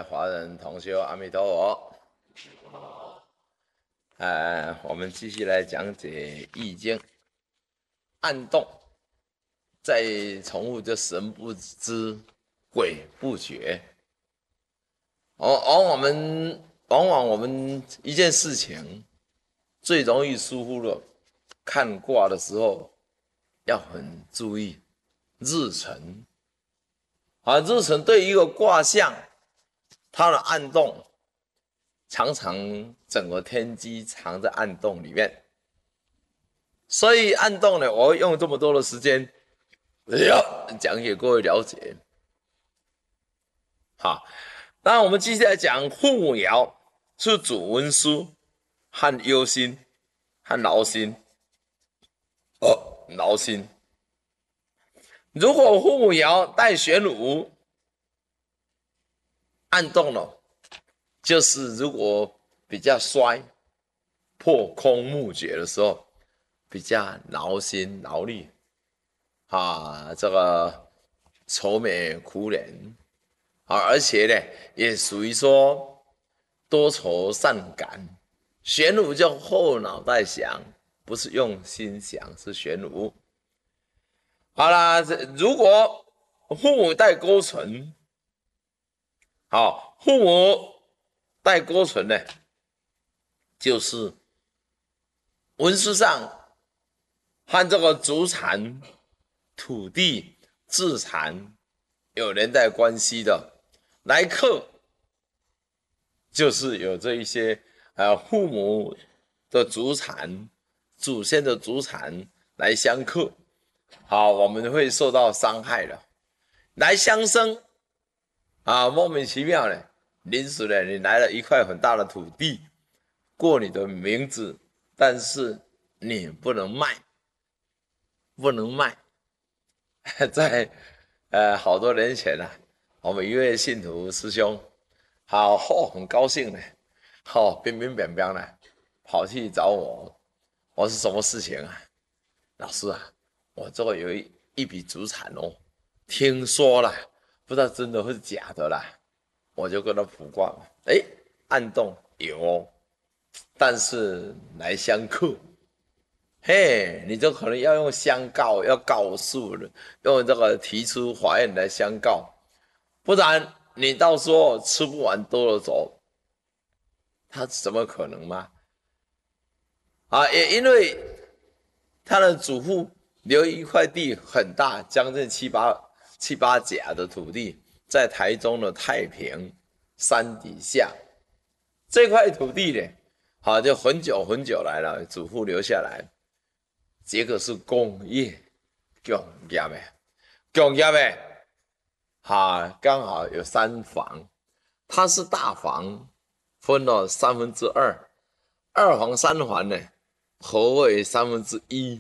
华人同修，阿弥陀佛。我们继续来讲解《易经》，暗动，再重复就神不知，鬼不觉。往往我们一件事情最容易疏忽了，看卦的时候要很注意日辰。日辰对一个卦象，它的暗动，常常整个天机藏在暗动里面，所以暗动呢，我会用这么多的时间讲给各位了解。好，那我们继续来讲父母爻是主文书和忧心和劳心。劳心，如果父母爻带玄武，暗动了，就是如果比较衰、破空木绝的时候，比较劳心劳力这个愁眉苦脸而且呢，也属于说多愁善感。玄武就后脑袋想，不是用心想，是玄武。好啦，如果父母带勾存，父母带勾存呢，就是文书上和这个祖产、土地、自产有连带关系的来克，就是有这一些父母的祖产、祖先的祖产来相克，我们会受到伤害了。来相生莫名其妙的，临时的你来了一块很大的土地过你的名字，但是你不能卖，在好多年前我们一位信徒师兄很高兴的乒乒乓乓的跑去找我，我是什么事情老师我这个有一笔祖产听说了，不知道真的或是假的啦。我就跟他卜卦，暗动有但是来相克，你就可能要用相告，要告诉了，用这个提出法院来相告，不然你到时候吃不完兜了走，他怎么可能吗？也因为他的祖父留一块地很大，将近七八甲的土地，在台中的太平山底下，这块土地呢，就很久很久来了，祖父留下来，结果是工业工业的，刚好有3房，它是大房，分了2/3，二房3房呢，合为1/3。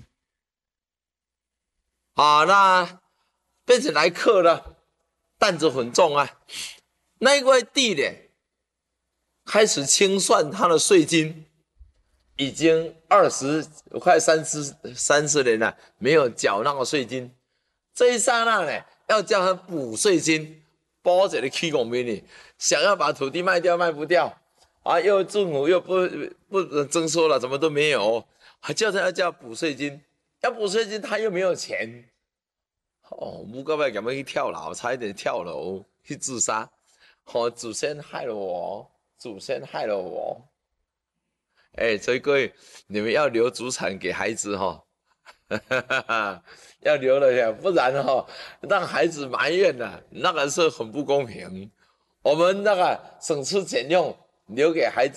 那变成来克了，担子很重那一块地呢，开始清算他的税金，已经快30年了，没有缴那个税金。这一刹那呢，要叫他补税金，包着的起公民呢，想要把土地卖掉卖不掉又政府又不征收了，怎么都没有，还叫他要叫补税金，要补税金他又没有钱。不到尾怎么去跳楼，差一点跳楼去自杀。祖先害了我，所以各位，你们要留祖产给孩子要留了，不然让孩子埋怨那个是很不公平。我们那个省吃俭用留给孩子。